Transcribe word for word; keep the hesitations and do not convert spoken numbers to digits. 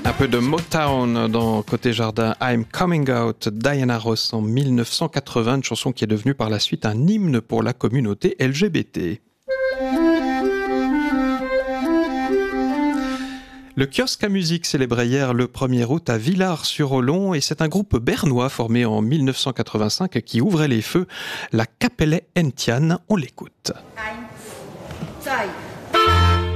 Un peu de Motown dans Côté Jardin, I'm Coming Out, Diana Ross en mille neuf cent quatre-vingts, une chanson qui est devenue par la suite un hymne pour la communauté L G B T. Le kiosque à musique célébrait hier le premier août à Villars-sur-Olon et c'est un groupe bernois formé en mille neuf cent quatre-vingt-cinq qui ouvrait les feux, la Kapelle Entiane. On l'écoute. Eins, zwei.